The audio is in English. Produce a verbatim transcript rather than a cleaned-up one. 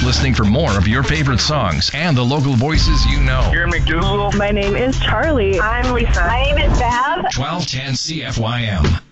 listening for more of your favorite songs and the local voices you know. You're McDougal. My name is Charlie. I'm Lisa. My name is Bev. twelve ten C F Y M.